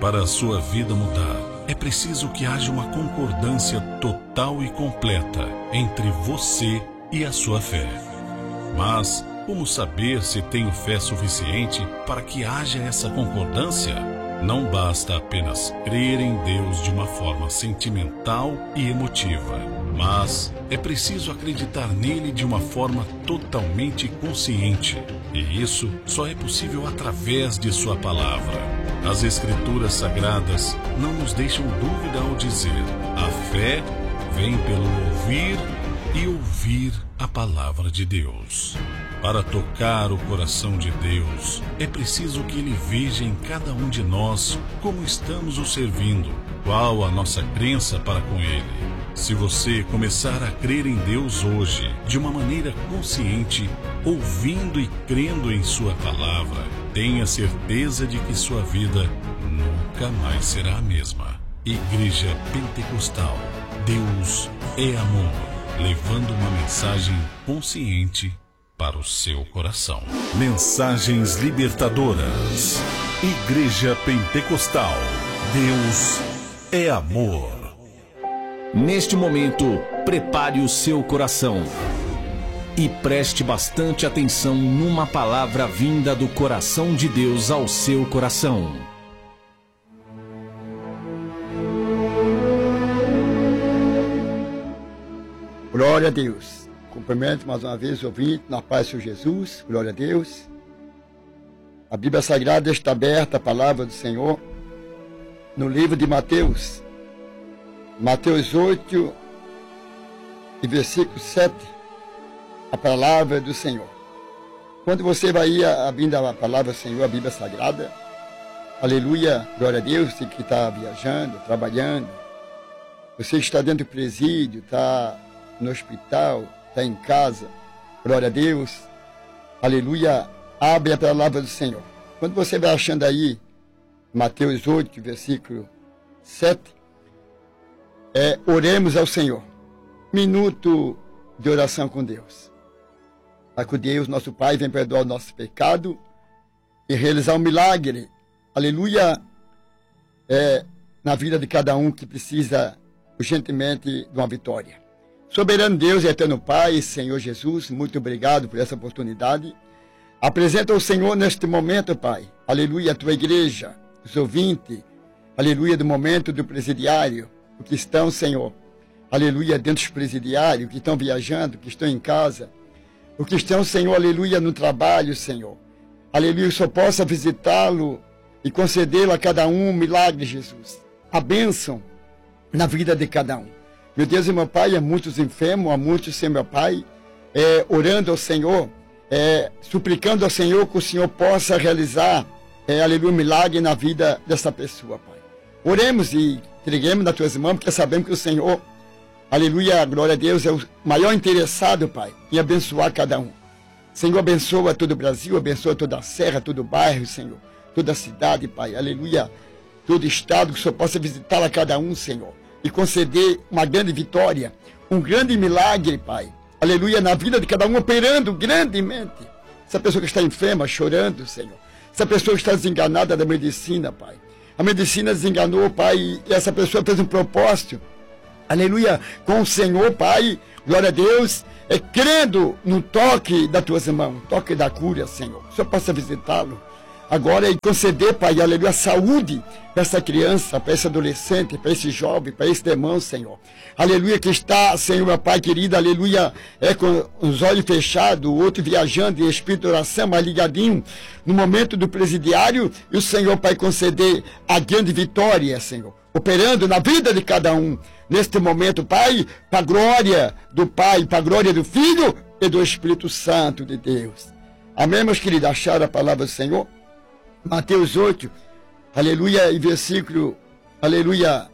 Para a sua vida mudar, é preciso que haja uma concordância total e completa entre você e a sua fé. Mas como saber se tenho fé suficiente para que haja essa concordância? Não basta apenas crer em Deus de uma forma sentimental e emotiva, mas é preciso acreditar nele de uma forma totalmente consciente. E isso só é possível através de sua palavra. As Escrituras Sagradas não nos deixam dúvida ao dizer: a fé vem pelo ouvir e ouvir a palavra de Deus. Para tocar o coração de Deus, é preciso que Ele veja em cada um de nós como estamos o servindo, qual a nossa crença para com Ele. Se você começar a crer em Deus hoje, de uma maneira consciente, ouvindo e crendo em Sua palavra, tenha certeza de que sua vida nunca mais será a mesma. Igreja Pentecostal, Deus é amor, levando uma mensagem consciente para o seu coração. Mensagens libertadoras. Igreja Pentecostal, Deus é amor. Neste momento, prepare o seu coração e preste bastante atenção numa palavra vinda do coração de Deus ao seu coração. Glória a Deus. Cumprimento mais uma vez o ouvinte, na paz do Senhor Jesus. Glória a Deus. A Bíblia Sagrada está aberta, a palavra do Senhor, no livro de Mateus. Mateus 8 e versículo 7. A palavra do Senhor. Quando você vai abrindo a palavra do Senhor, a Bíblia Sagrada, aleluia, glória a Deus, você que está viajando, trabalhando, você que está dentro do presídio, está no hospital, está em casa, glória a Deus, aleluia, abre a palavra do Senhor. Quando você vai achando aí, Mateus 8, versículo 7, oremos ao Senhor. Minuto de oração com Deus. Para que Deus, nosso Pai, venha perdoar o nosso pecado e realizar um milagre, aleluia, na vida de cada um que precisa urgentemente de uma vitória. Soberano Deus e eterno Pai, Senhor Jesus, muito obrigado por essa oportunidade. Apresenta ao Senhor neste momento, Pai, aleluia, a tua igreja, os ouvintes, aleluia, do momento do presidiário, o que estão, Senhor, aleluia, dentro dos presidiários, que estão viajando, que estão em casa, o que estão, Senhor, aleluia, no trabalho, Senhor, aleluia, que só possa visitá-lo e concedê-lo a cada um milagre, Jesus, a bênção na vida de cada um. Meu Deus e meu Pai, há muitos enfermos, há muitos, Senhor, meu Pai, orando ao Senhor, suplicando ao Senhor que o Senhor possa realizar, aleluia, um milagre na vida dessa pessoa, Pai. Oremos e entreguemos nas tuas mãos, porque sabemos que o Senhor, aleluia, glória a Deus, é o maior interessado, Pai, em abençoar cada um. Senhor, abençoa todo o Brasil, abençoa toda a serra, todo o bairro, Senhor, toda a cidade, Pai, aleluia, todo o estado, que o Senhor possa visitar a cada um, Senhor, e conceder uma grande vitória, um grande milagre, Pai, aleluia, na vida de cada um, operando grandemente. Essa pessoa que está enferma, chorando, Senhor, essa pessoa que está desenganada da medicina, Pai, a medicina desenganou, Pai, e essa pessoa fez um propósito, aleluia, com o Senhor, Pai, glória a Deus, crendo no toque das tuas mãos, toque da cura, Senhor, que o Senhor possa visitá-lo agora e conceder, Pai, aleluia, saúde para essa criança, para esse adolescente, para esse jovem, para esse irmão, Senhor, aleluia, que está, Senhor, meu Pai querido, aleluia, com os olhos fechados, o outro viajando em espírito de oração, mas ligadinho no momento do presidiário, e o Senhor, Pai, conceder a grande vitória, Senhor, operando na vida de cada um, neste momento, Pai, para a glória do Pai, para a glória do Filho e do Espírito Santo de Deus. Amém, meus queridos? Acharam a palavra do Senhor? Mateus 8, aleluia, e versículo, aleluia,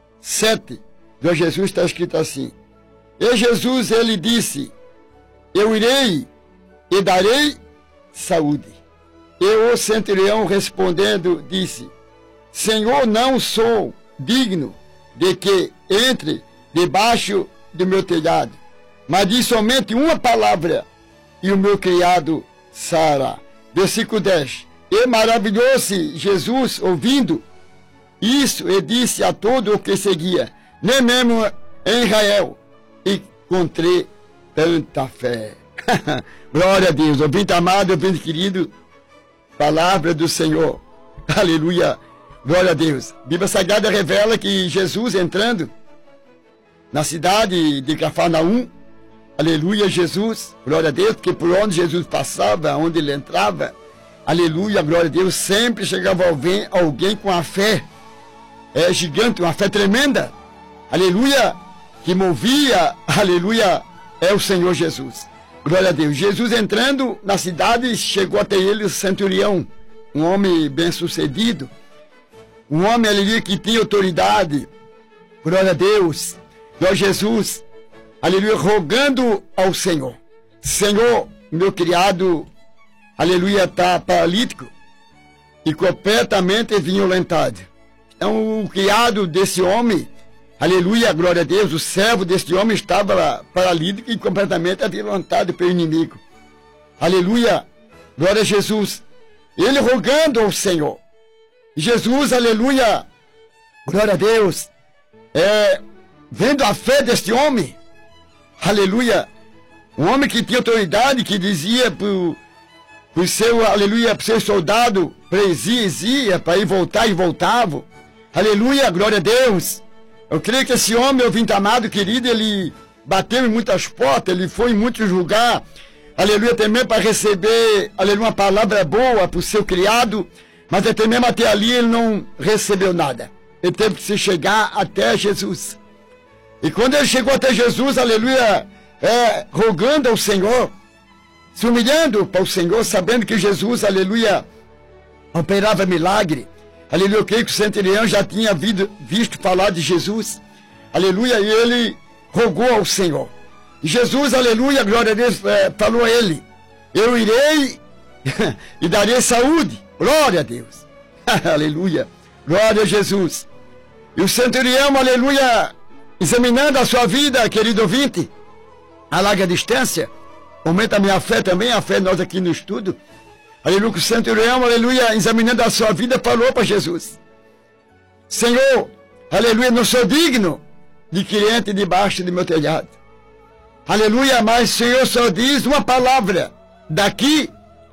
7, do Jesus está escrito assim: E Jesus, ele disse, eu irei e darei saúde. E o centurião respondendo disse, Senhor, não sou digno de que entre debaixo do meu telhado, mas diz somente uma palavra e o meu criado sarará. Versículo 10. E maravilhou-se Jesus ouvindo, isso e disse a todo o que seguia: nem mesmo em Israel encontrei tanta fé. Glória a Deus. Ouvinte amado, ouvinte querido, palavra do Senhor. Aleluia. Glória a Deus. A Bíblia Sagrada revela que Jesus entrando na cidade de Cafarnaum, aleluia, Jesus, glória a Deus, porque por onde Jesus passava, onde ele entrava, aleluia, glória a Deus, sempre chegava alguém com a fé gigante, uma fé tremenda, aleluia, que movia, aleluia, é o Senhor Jesus. Glória a Deus. Jesus entrando na cidade, chegou até ele o centurião, um homem bem-sucedido, um homem, aleluia, que tinha autoridade, glória a Deus, glória a Jesus, aleluia, rogando ao Senhor: Senhor, meu criado, aleluia, está paralítico e completamente violentado. Então, o criado desse homem, aleluia, glória a Deus, o servo desse homem estava paralítico e completamente violentado pelo inimigo. Aleluia, glória a Jesus. Ele rogando ao Senhor. Jesus, aleluia, glória a Deus, vendo a fé deste homem, aleluia, um homem que tinha autoridade, que dizia para o seu, aleluia, para o seu soldado, para ir voltar e voltava, aleluia, glória a Deus. Eu creio que esse homem, ouvinte amado, querido, ele bateu em muitas portas, ele foi em muitos lugares, aleluia, também para receber, aleluia, uma palavra boa para o seu criado, mas até mesmo até ali ele não recebeu nada. Ele teve que se chegar até Jesus. E quando ele chegou até Jesus, aleluia, rogando ao Senhor, se humilhando para o Senhor, sabendo que Jesus, aleluia, operava milagre. Aleluia, eu creio que o centurião já tinha visto falar de Jesus. Aleluia, e ele rogou ao Senhor. E Jesus, aleluia, glória a Deus, falou a ele: eu irei e darei saúde. Glória a Deus. Aleluia, glória a Jesus. E o centurião, aleluia, examinando a sua vida, querido ouvinte, a larga distância, aumenta a minha fé também, a fé nós aqui no estudo. Aleluia, o centurião, aleluia, examinando a sua vida, falou para Jesus: Senhor, aleluia, não sou digno de que entre debaixo do meu telhado. Aleluia, mas o Senhor só diz uma palavra daqui,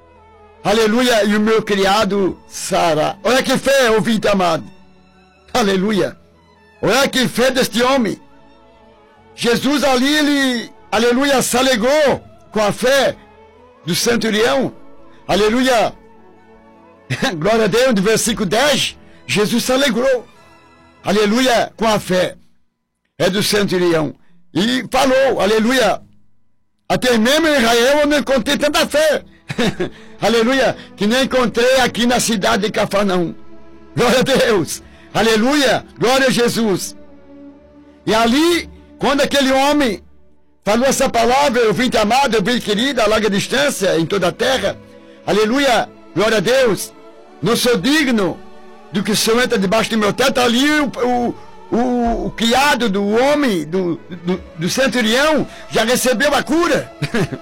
aleluia, e o meu criado sará. Olha que fé, ouvinte amado. Aleluia. Olha que fé deste homem. Jesus ali, ele, aleluia, se alegrou com a fé do centurião. Aleluia. Glória a Deus, no versículo 10, Jesus se alegrou. Aleluia, com a fé do centurião. E falou, aleluia, até mesmo em Israel eu não encontrei tanta fé. Aleluia, que nem encontrei aqui na cidade de Cafarnaum. Glória a Deus. Aleluia, glória a Jesus. E ali, quando aquele homem falou essa palavra, ouvinte amado, ouvinte querido, a larga distância, em toda a terra, aleluia, glória a Deus, não sou digno do que o Senhor entra debaixo do meu teto. Ali o criado do homem, do centurião, já recebeu a cura.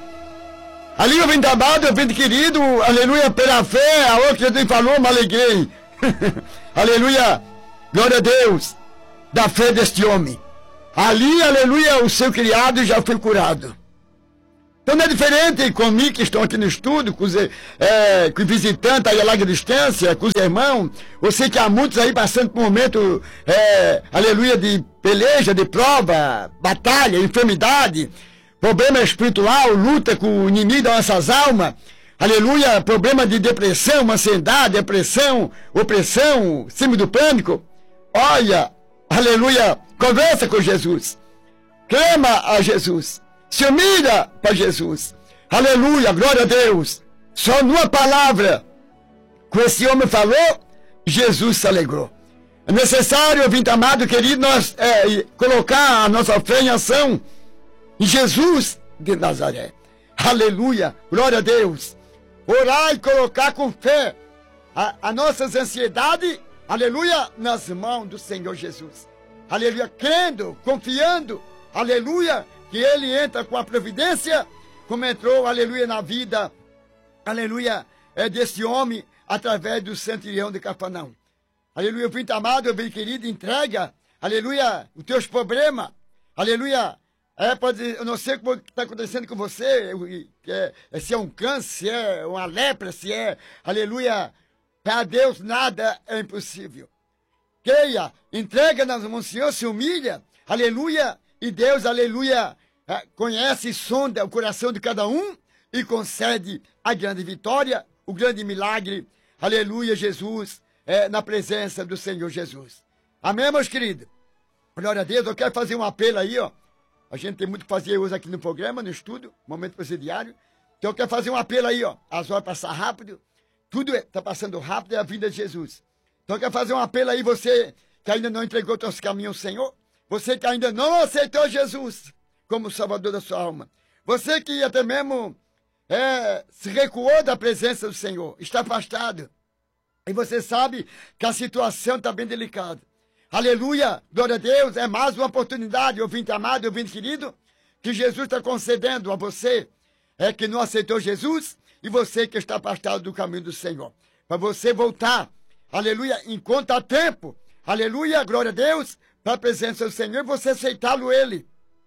Ali, ouvinte amado, ouvinte querido, aleluia, pela fé, a outra que Jesus falou, me alegrei. Aleluia, glória a Deus, da fé deste homem. Ali, aleluia, o seu criado já foi curado. Então não é diferente comigo que estão aqui no estudo, com os visitantes aí a larga distância, com os irmãos. Eu sei que há muitos aí passando por um momento, aleluia, de peleja, de prova, batalha, enfermidade, problema espiritual, luta com o inimigo das nossas almas. Aleluia, problema de depressão, ansiedade, depressão, opressão, síndrome do pânico. Olha, aleluia, conversa com Jesus. Clama a Jesus. Se humilha para Jesus. Aleluia, glória a Deus. Só numa palavra, que esse homem falou, Jesus se alegrou. É necessário, ouvinte amado, querido, nós colocar a nossa fé em ação em Jesus de Nazaré. Aleluia, glória a Deus. Orar e colocar com fé a nossas ansiedades, aleluia, nas mãos do Senhor Jesus. Aleluia, crendo, confiando, aleluia, que Ele entra com a providência, como entrou, aleluia, na vida, aleluia, desse homem, através do centurião de Cafarnaum. aleluia, ouvinte amado, ouvinte querido, entrega, aleluia, os teus problemas, aleluia. Eu não sei o que está acontecendo com você, se é um câncer, se é uma lepra, se é, aleluia, para Deus nada é impossível. Creia, entrega nas mãos do Senhor, se humilha, aleluia, e Deus, aleluia, conhece e sonda o coração de cada um e concede a grande vitória, o grande milagre, aleluia, Jesus, na presença do Senhor Jesus. Amém, meus queridos? Glória a Deus, eu quero fazer um apelo aí, ó. A gente tem muito que fazer hoje aqui no programa, no estudo, momento presidiário. Então eu quero fazer um apelo aí, ó. As horas passam rápido, tudo está passando rápido, é a vida de Jesus. Então eu quero fazer um apelo aí, você que ainda não entregou seus caminhos ao Senhor, você que ainda não aceitou Jesus como Salvador da sua alma, você que até mesmo se recuou da presença do Senhor, está afastado, e você sabe que a situação está bem delicada. Aleluia, glória a Deus, é mais uma oportunidade, ouvinte amado, ouvinte querido, que Jesus está concedendo a você, que não aceitou Jesus, e você que está afastado do caminho do Senhor, para você voltar, aleluia, enquanto há tempo, aleluia, glória a Deus, para a presença do Senhor, e você aceitá-lo ele,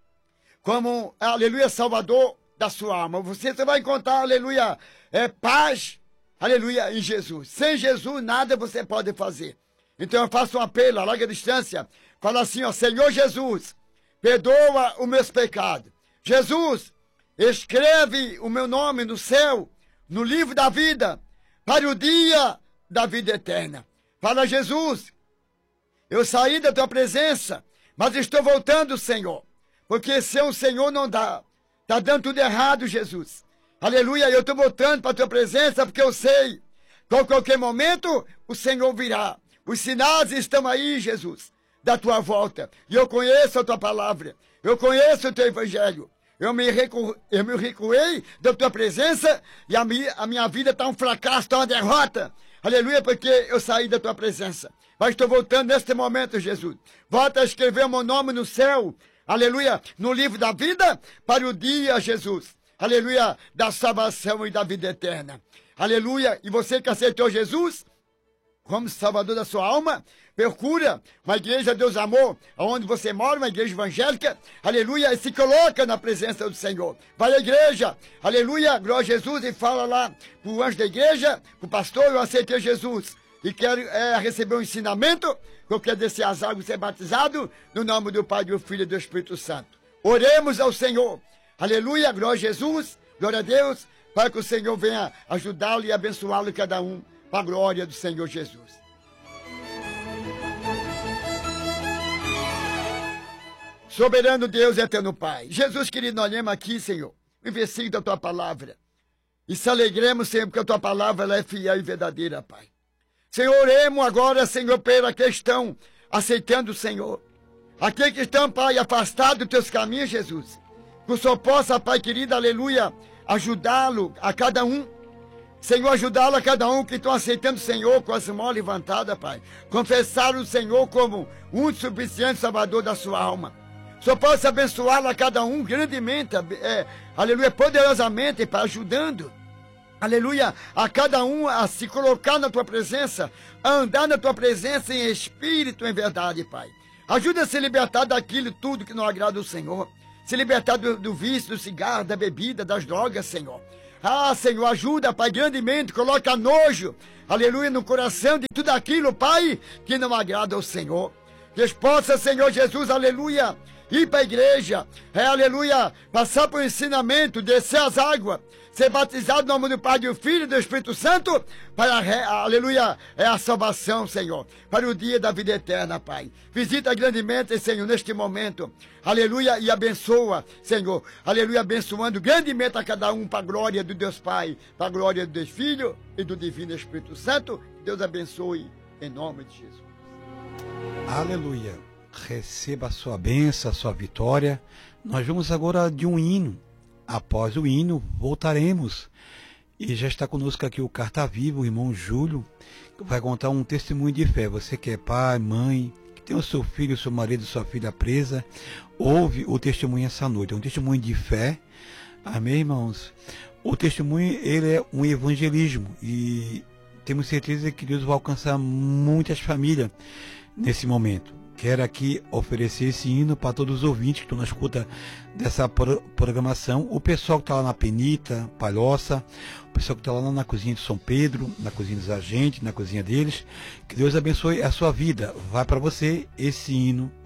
como, aleluia, Salvador da sua alma. Você vai encontrar, aleluia, paz, aleluia, em Jesus. Sem Jesus, nada você pode fazer. Então eu faço um apelo a larga distância, fala assim, ó, Senhor Jesus, perdoa os meus pecados. Jesus, escreve o meu nome no céu, no livro da vida, para o dia da vida eterna. Fala, Jesus, eu saí da tua presença, mas estou voltando, Senhor, porque sem o Senhor não dá. Está dando tudo errado, Jesus. Aleluia, eu estou voltando para a tua presença, porque eu sei que a qualquer momento o Senhor virá. Os sinais estão aí, Jesus, da tua volta. E eu conheço a tua palavra. Eu conheço o teu evangelho. Eu me recuei da tua presença e a minha vida está um fracasso, está uma derrota. Aleluia, porque eu saí da tua presença. Mas estou voltando neste momento, Jesus. Volta a escrever o meu nome no céu. Aleluia, no livro da vida para o dia, Jesus. Aleluia, da salvação e da vida eterna. Aleluia, e você que aceitou Jesus como Salvador da sua alma, procura uma igreja Deus Amor, onde você mora, uma igreja evangélica, aleluia, e se coloca na presença do Senhor. Vai à igreja, aleluia, glória a Jesus, e fala lá pro anjo da igreja, pro pastor, eu aceitei Jesus, e quero receber um ensinamento, que eu quero descer as águas e ser batizado, no nome do Pai, do Filho e do Espírito Santo. Oremos ao Senhor, aleluia, glória a Jesus, glória a Deus, para que o Senhor venha ajudá-lo e abençoá-lo cada um, para a glória do Senhor Jesus. Soberano Deus e eterno Pai, Jesus querido, nós olhamos aqui, Senhor, o versículo da tua palavra, e se alegremos, Senhor, porque a tua palavra ela é fiel e verdadeira, Pai. Senhor, oremos agora, Senhor, pela que estão aceitando o Senhor, aqueles que estão, Pai, afastados dos teus caminhos, Jesus, que o Senhor possa, Pai querido, aleluia, ajudá-lo a cada um, Senhor, ajudá-lo a cada um que estão aceitando o Senhor com as mãos levantadas, Pai. Confessar o Senhor como um suficiente Salvador da sua alma. Só possa abençoá-lo a cada um grandemente, aleluia, poderosamente, Pai, ajudando, aleluia, a cada um a se colocar na tua presença, a andar na tua presença em espírito, em verdade, Pai. Ajuda a se libertar daquilo tudo que não agrada ao Senhor. Se libertar do vício, do cigarro, da bebida, das drogas, Senhor. Ah, Senhor, ajuda, Pai, grandemente, coloca nojo, aleluia, no coração de tudo aquilo, Pai, que não agrada ao Senhor. Que possa, Senhor Jesus, aleluia, ir para a igreja, aleluia, passar por ensinamento, descer as águas, ser batizado no nome do Pai, do Filho e do Espírito Santo, para, aleluia, a salvação, Senhor, para o dia da vida eterna, Pai. Visita grandemente, Senhor, neste momento, aleluia, e abençoa, Senhor, aleluia, abençoando grandemente a cada um, para a glória do Deus Pai, para a glória do Deus Filho e do Divino Espírito Santo. Deus abençoe, em nome de Jesus. Aleluia. Receba a sua bênção, a sua vitória. Nós vamos agora de um hino. Após o hino, voltaremos. E já está conosco aqui o Carta Viva, o irmão Júlio, que vai contar um testemunho de fé. Você que é pai, mãe, que tem o seu filho, o seu marido, sua filha presa, ouve o testemunho essa noite. É um testemunho de fé. Amém, irmãos? O testemunho, ele é um evangelismo. E temos certeza que Deus vai alcançar muitas famílias nesse momento. Quero aqui oferecer esse hino para todos os ouvintes que estão na escuta dessa programação. O pessoal que está lá na Penita, Palhoça, o pessoal que está lá na cozinha de São Pedro, na cozinha dos agentes, na cozinha deles. Que Deus abençoe a sua vida. Vai para você esse hino